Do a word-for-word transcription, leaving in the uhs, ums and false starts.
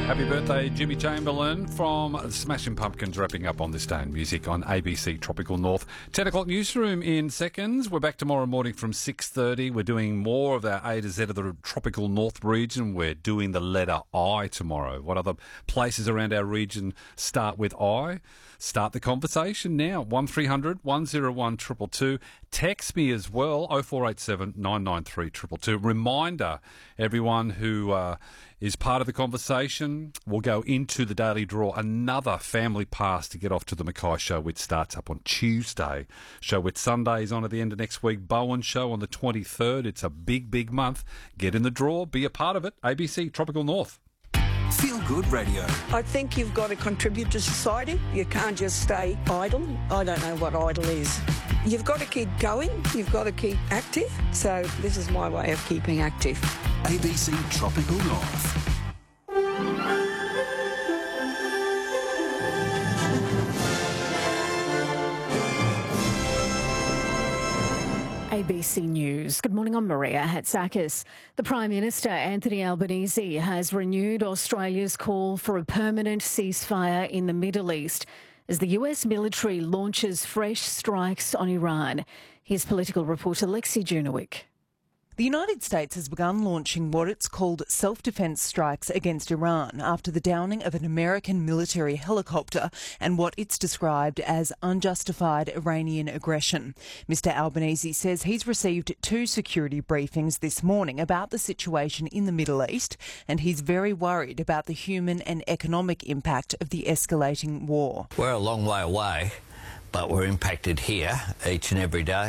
Happy birthday, Jimmy Chamberlain from the Smashing Pumpkins, wrapping up on this day in music on A B C Tropical North. ten o'clock newsroom in seconds. We're back tomorrow morning from six thirty. We're doing more of our A to Z of the Tropical North region. We're doing the letter I tomorrow. What other places around our region start with I? Start the conversation now. one three hundred one oh one two two two. Text me as well, oh four eight seven nine nine three two two two. Reminder, everyone who uh, is part of the conversation, we'll go into the daily draw another family pass to get off to the Mackay show, which starts up on Tuesday. Show with Sundays on at the end of next week. Bowen show on the twenty-third. It's a big, big month. Get in the draw. Be a part of it. A B C Tropical North. Feel Good Radio. I think you've got to contribute to society. You can't just stay idle. I don't know what idle is. You've got to keep going. You've got to keep active. So this is my way of keeping active. A B C Tropical North. A B C News. Good morning, I'm Maria Hatzakis. The Prime Minister, Anthony Albanese, has renewed Australia's call for a permanent ceasefire in the Middle East as the U S military launches fresh strikes on Iran. Here's political reporter Lexi Junowick. The United States has begun launching what it's called self-defense strikes against Iran after the downing of an American military helicopter and what it's described as unjustified Iranian aggression. Mister Albanese says he's received two security briefings this morning about the situation in the Middle East, and he's very worried about the human and economic impact of the escalating war. We're a long way away, but we're impacted here each and every day.